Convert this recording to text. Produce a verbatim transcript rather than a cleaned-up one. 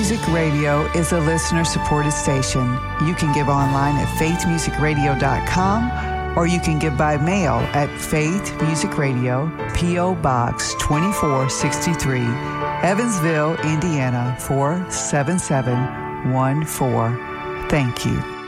Music Radio is a listener-supported station. You can give online at faith music radio dot com, or you can give by mail at Faith Music Radio, P O. Box twenty-four sixty-three, Evansville, Indiana four seven seven one four. Thank you.